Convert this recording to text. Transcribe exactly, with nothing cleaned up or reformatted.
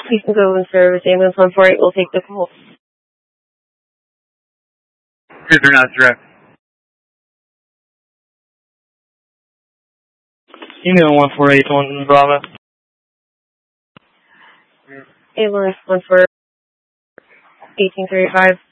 You can go in service. Ambulance one four eight will take the call. Cruiser not direct. Email one four eight on Bravo. Ambulance one four eight eighteen thirty-five.